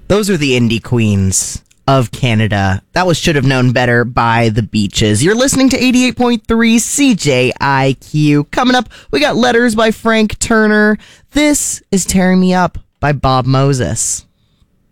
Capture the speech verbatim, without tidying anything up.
Those are the indie queens of Canada. That was Should Have Known Better by The Beaches. You're listening to eighty-eight point three C J I Q. Coming up, we got Letters by Frank Turner. This is Tearing Me Up by Bob Moses.